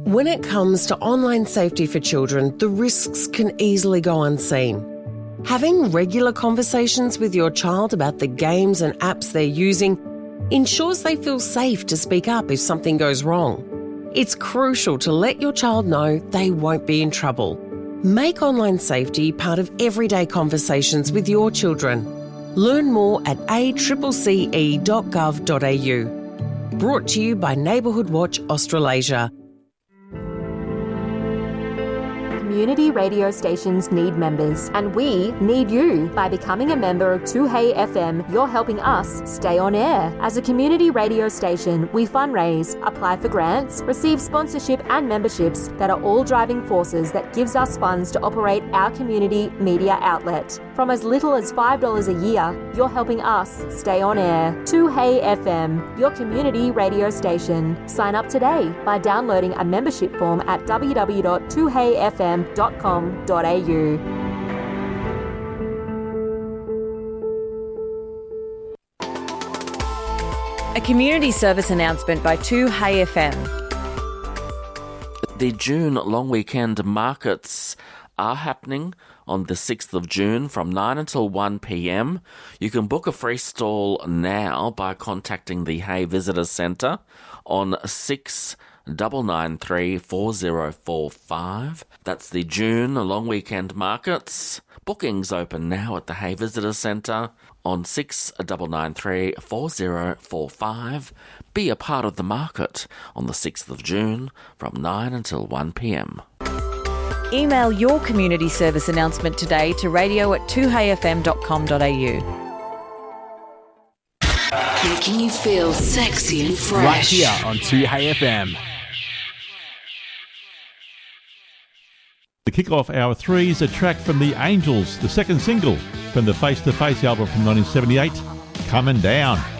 When it comes to online safety for children, the risks can easily go unseen. Having regular conversations with your child about the games and apps they're using ensures they feel safe to speak up if something goes wrong. It's crucial to let your child know they won't be in trouble. Make online safety part of everyday conversations with your children. Learn more at accce.gov.au. Brought to you by Neighbourhood Watch Australasia. Community radio stations need members, and we need you. By becoming a member of 2Hey FM, you're helping us stay on air. As a community radio station, we fundraise, apply for grants, receive sponsorship and memberships that are all driving forces that gives us funds to operate our community media outlet. From as little as $5 a year, you're helping us stay on air. 2Hey FM, your community radio station. Sign up today by downloading a membership form at www.2heyfm.com.au. A community service announcement by 2Hey FM. The June long weekend markets are happening on the 6th of June from 9 until 1 p.m. You can book a free stall now by contacting the Hay Visitor Centre on 6993 4045. That's the June long weekend markets. Bookings open now at the Hay Visitor Centre on 6993 4045. Be a part of the market on the 6th of June from 9 until 1 p.m. Email your community service announcement today to radio@2heyfm.com.au. Making you feel sexy and fresh. Right here on 2Hey FM. The kick-off hour 3 is a track from The Angels, the second single from the Face to Face album from 1978, Coming Down.